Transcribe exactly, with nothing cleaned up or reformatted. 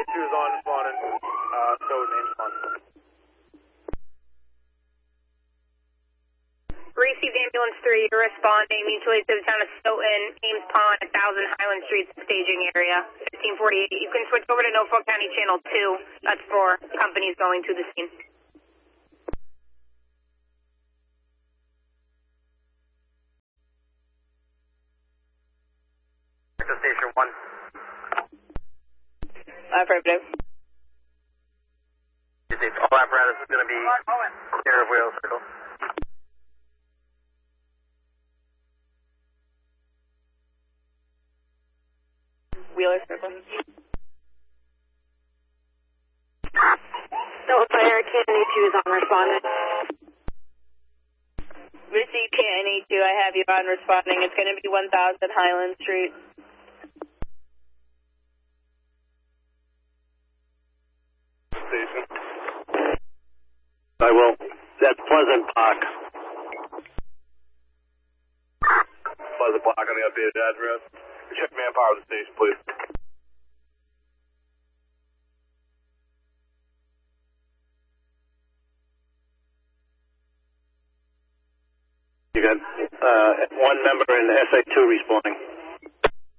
two is on responding. Uh, Stoughton, Ames Pond. Received ambulance three, you're responding mutually to the town of Stoughton, Ames Pond, one thousand Highland Street staging area, fifteen forty-eight. You can switch over to Norfolk County Channel two. That's for companies going to the scene. Station one. Affirmative. All apparatus is going to be clear of wheel circle. Wheeler circle. Delta Fire, K N A two is on responding. Receive K N A two, I have you on responding. It's going to be one thousand Highland Street. Station. I will. That's Pleasant Park. Pleasant Park on the updated address. Check manpower of the station, please. You got uh, one member in S A two responding.